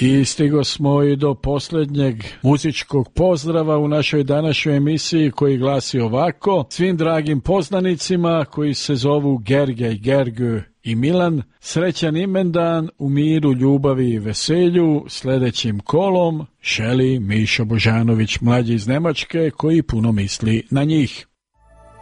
I stigo smo i do posljednjeg muzičkog pozdrava u našoj današnjoj emisiji koji glasi ovako: svim dragim poznanicima koji se zovu Gergej, Gergő i Milan, srećan imendan u miru, ljubavi i veselju. Sljedećim kolom šeli Mišo Božanović mlađi iz Njemačke koji puno misli na njih.